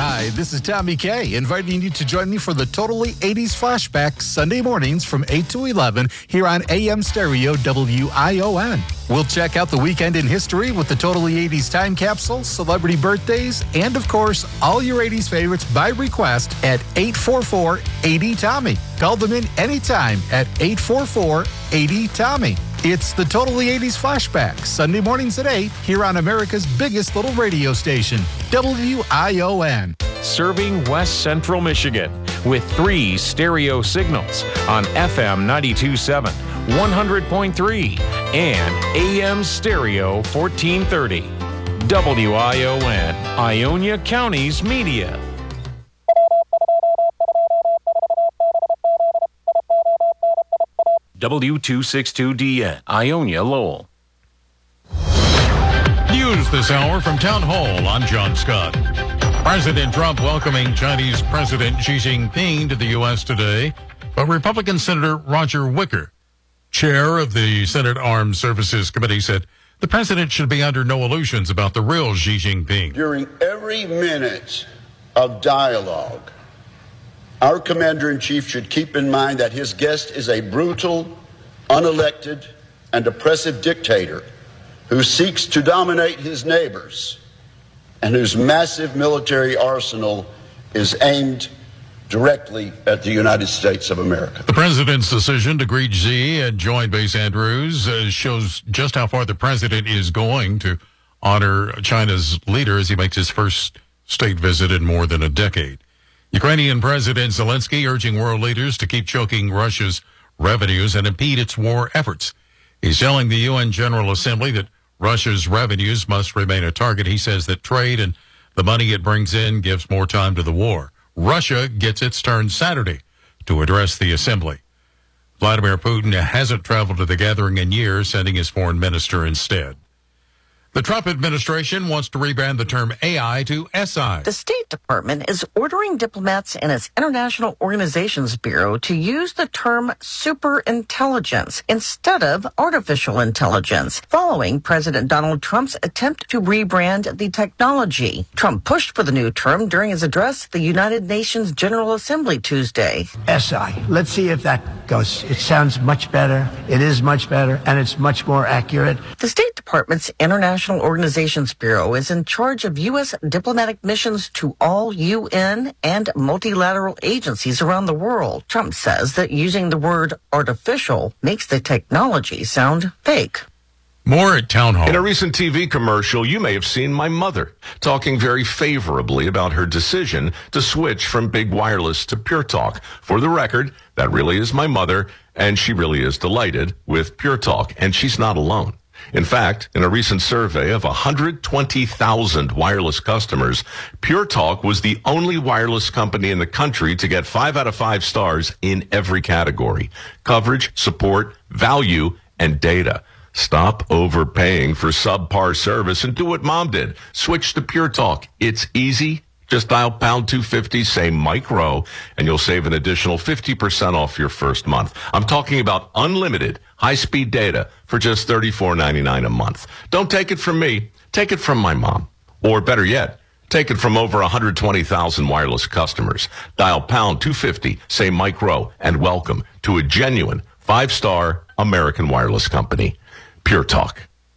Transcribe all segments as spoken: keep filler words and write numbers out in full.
Hi, this is Tommy K, inviting you to join me for the Totally eighties Flashback Sunday mornings from eight to eleven here on A M Stereo W I O N. We'll check out the weekend in history with the Totally eighties time capsule, celebrity birthdays, and of course, all your eighties favorites by request at eight four four, eight zero, Tommy. Call them in anytime at eight four four, eight zero, Tommy. It's the Totally eighties Flashback, Sunday mornings at eight, here on America's biggest little radio station, W I O N. Serving West Central Michigan with three stereo signals on F M ninety-two point seven, one hundred point three, and A M Stereo fourteen thirty. W I O N, Ionia County's media. W two sixty-two D N, Ionia, Lowell. News this hour from Town Hall. I'm John Scott. President Trump welcoming Chinese President Xi Jinping to the U S today, but Republican Senator Roger Wicker, chair of the Senate Armed Services Committee, said the president should be under no illusions about the real Xi Jinping. During every minute of dialogue, our commander-in-chief should keep in mind that his guest is a brutal, unelected, and oppressive dictator who seeks to dominate his neighbors and whose massive military arsenal is aimed directly at the United States of America. The president's decision to greet Xi at Joint Base Andrews uh, shows just how far the president is going to honor China's leader as he makes his first state visit in more than a decade. Ukrainian President Zelensky urging world leaders to keep choking Russia's revenues and impede its war efforts. He's telling the U N General Assembly that Russia's revenues must remain a target. He says that trade and the money it brings in gives more time to the war. Russia gets its turn Saturday to address the assembly. Vladimir Putin hasn't traveled to the gathering in years, sending his foreign minister instead. The Trump administration wants to rebrand the term A I to S I. The State Department is ordering diplomats in its International Organizations Bureau to use the term superintelligence instead of artificial intelligence, following President Donald Trump's attempt to rebrand the technology. Trump pushed for the new term during his address at the United Nations General Assembly Tuesday. S I. Let's see if that goes. It sounds much better. It is much better, and it's much more accurate. The State Department's International Organizations Bureau is in charge of U S diplomatic missions to all U N and multilateral agencies around the world. Trump says that using the word artificial makes the technology sound fake. More at Town Hall. In a recent T V commercial, you may have seen my mother talking very favorably about her decision to switch from big wireless to Pure Talk. For the record, that really is my mother, and she really is delighted with Pure Talk, and she's not alone. In fact, in a recent survey of one hundred twenty thousand wireless customers, Pure Talk was the only wireless company in the country to get five out of five stars in every category: coverage, support, value, and data. Stop overpaying for subpar service and do what Mom did. Switch to Pure Talk. It's easy. Just dial pound two fifty, say Mike Rowe, and you'll save an additional fifty percent off your first month. I'm talking about unlimited high-speed data for just thirty-four ninety-nine a month. Don't take it from me. Take it from my mom. Or better yet, take it from over one hundred twenty thousand wireless customers. Dial pound two fifty, say Mike Rowe, and welcome to a genuine five-star American wireless company, Pure Talk.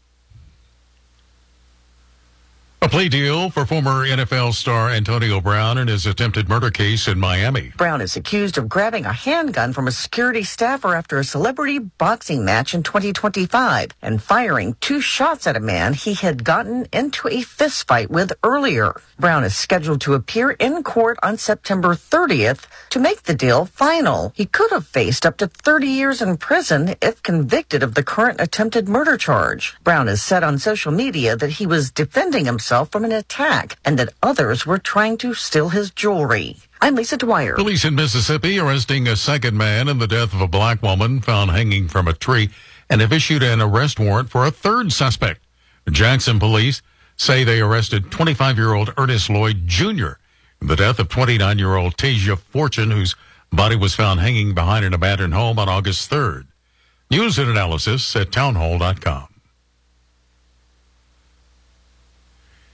A plea deal for former N F L star Antonio Brown in his attempted murder case in Miami. Brown is accused of grabbing a handgun from a security staffer after a celebrity boxing match in twenty twenty-five and firing two shots at a man he had gotten into a fistfight with earlier. Brown is scheduled to appear in court on September thirtieth to make the deal final. He could have faced up to thirty years in prison if convicted of the current attempted murder charge. Brown has said on social media that he was defending himself from an attack and that others were trying to steal his jewelry. I'm Lisa Dwyer. Police in Mississippi arresting a second man in the death of a black woman found hanging from a tree and have issued an arrest warrant for a third suspect. Jackson police say they arrested twenty-five-year-old Ernest Lloyd Junior in the death of twenty-nine-year-old Tasia Fortune, whose body was found hanging behind an abandoned home on August third. News and analysis at townhall dot com.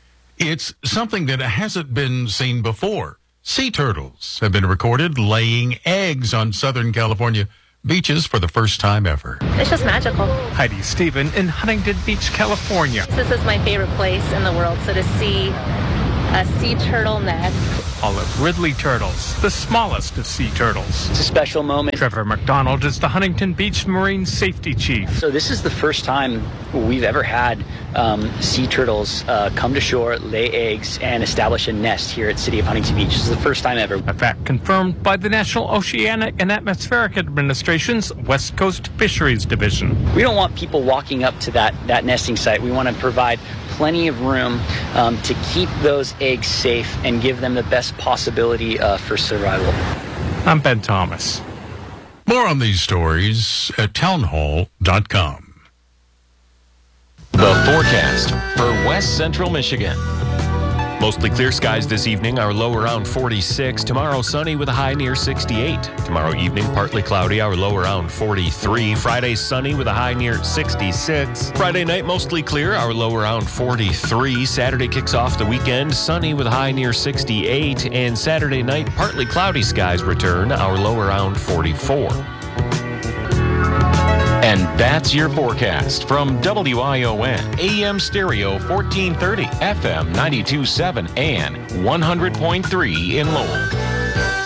It's something that hasn't been seen before. Sea turtles have been recorded laying eggs on Southern California beaches for the first time ever. It's just magical. Heidi Stephen in Huntington Beach, California. This is my favorite place in the world. So to see a sea turtle nest. Olive Ridley turtles, the smallest of sea turtles. It's a special moment. Trevor McDonald is the Huntington Beach Marine Safety Chief. So this is the first time we've ever had um, sea turtles uh, come to shore, lay eggs, and establish a nest here at City of Huntington Beach. This is the first time ever. A fact confirmed by the National Oceanic and Atmospheric Administration's West Coast Fisheries Division. We don't want people walking up to that, that nesting site. We want to provide plenty of room um, to keep those eggs safe and give them the best possibility uh, for survival. I'm Ben Thomas. More on these stories at townhall dot com. The forecast for West Central Michigan. Mostly clear skies this evening, our low around forty-six. Tomorrow, sunny with a high near sixty-eight. Tomorrow evening, partly cloudy, our low around forty-three. Friday, sunny with a high near sixty-six. Friday night, mostly clear, our low around forty-three. Saturday kicks off the weekend, sunny with a high near sixty-eight. And Saturday night, partly cloudy skies return, our low around forty-four. And that's your forecast from W I O N, A M Stereo fourteen thirty, F M ninety-two point seven, and one hundred point three in Lowell.